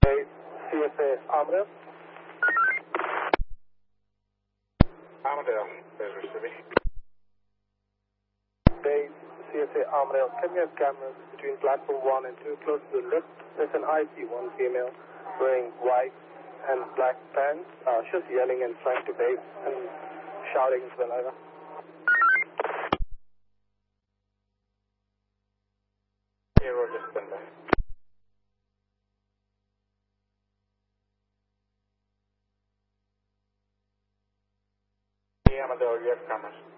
Hey, CSA Amadeo. Amadeo is receiving. Hey, CSA Amadeo. Can you have cameras between platform 1 and 2 close to the lift? There's an IC1 female wearing white and black pants. She's yelling and trying to beg and shouting as well. Over. Here, Roger, stand by. Amadeo, you have cameras.